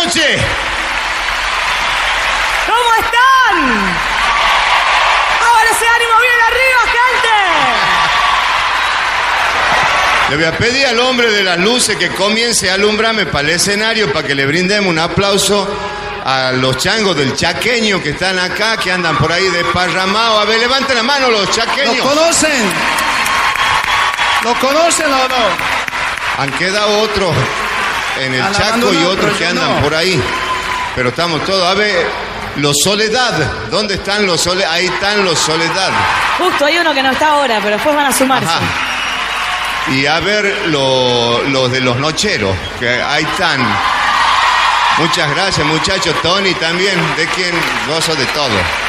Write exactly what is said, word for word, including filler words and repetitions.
noches. ¿Cómo están? Ahora ese ánimo bien arriba, gente. Le voy a pedir al hombre de las luces que comience a alumbrarme para el escenario para que le brindemos un aplauso a los changos del chaqueño que están acá, que andan por ahí desparramados. A ver, levanten la mano los chaqueños. ¿Los conocen? ¿Los conocen o no? Han quedado otros en el Chaco y otros que andan por ahí. Pero estamos todos. A ver, los Soledad. ¿Dónde están los Soledad? Ahí están los Soledad. Justo, hay uno que no está ahora, pero después van a sumarse. Ajá. Y a ver los lo de los Nocheros, que ahí están. Muchas gracias, muchachos. Tony también, de quien gozo de todo.